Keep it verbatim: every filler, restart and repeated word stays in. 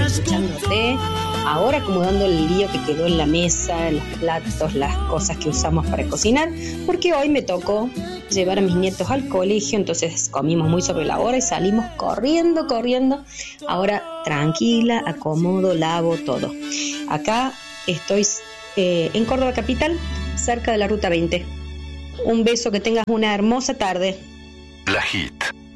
escuchándote. Ahora acomodando el lío que quedó en la mesa, los platos, las cosas que usamos para cocinar, porque hoy me tocó llevar a mis nietos al colegio, entonces comimos muy sobre la hora y salimos corriendo, corriendo. Ahora tranquila, acomodo, lavo todo. Acá estoy eh, en Córdoba capital, cerca de la ruta veinte. Un beso, que tengas una hermosa tarde. La Hit.